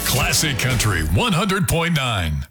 Classic Country 100.9.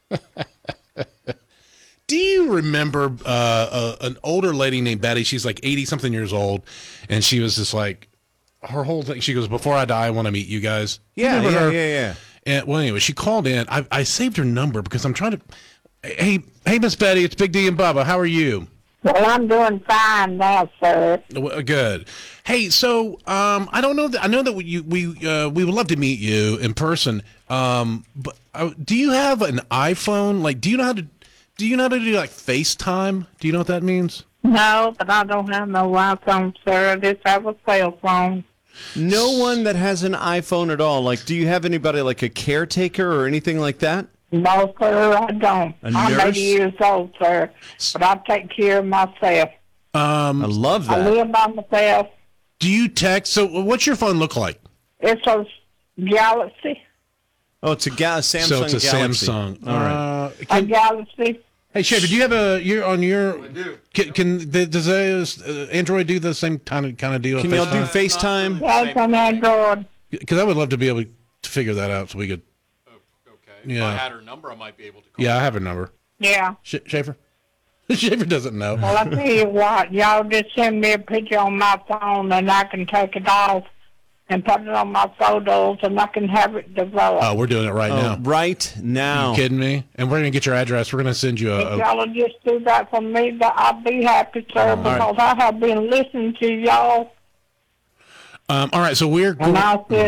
Do you remember an older lady named Betty? She's like 80-something years old, and she was just like, her whole thing, she goes, before I die, I want to meet you guys. Yeah. And, well, anyway, she called in. I saved her number because I'm trying to, hey, Miss Betty, it's Big D and Bubba. How are you? Well, I'm doing fine now, sir. Good. Hey, so I don't know. I know that we would love to meet you in person. But do you have an iPhone? Like, do you know how to do like FaceTime? Do you know what that means? No, but I don't have no iPhone, sir. I just have a cell phone. No one that has an iPhone at all. Like, do you have anybody like a caretaker or anything like that? No, sir, I don't. A I'm nurse? 80 years old, sir, but I take care of myself. I love I that. live by myself. Do you text? So, what's your phone look like? It's a Galaxy. Oh, it's a Samsung So it's a Galaxy. Samsung. All right. A Galaxy. Hey, Schaefer, do you have you're on your? I do. Does Android do the same kind of deal? Can y'all do FaceTime? That's an Android. Because I would love to be able to figure that out so we could. Okay. Yeah. If I had her number, I might be able to call. Yeah, I have her number. Yeah. Schaefer? Schaefer doesn't know. Well, I tell you what, y'all just send me a picture on my phone and I can take it off and put it on my photos and I can have it developed. Oh, we're doing it right now. Right now. You kidding me? And we're going to get your address. We're going to send you If y'all will just do that for me, I'll be happy, sir, because I have been listening to y'all. all right, so we're And I'll see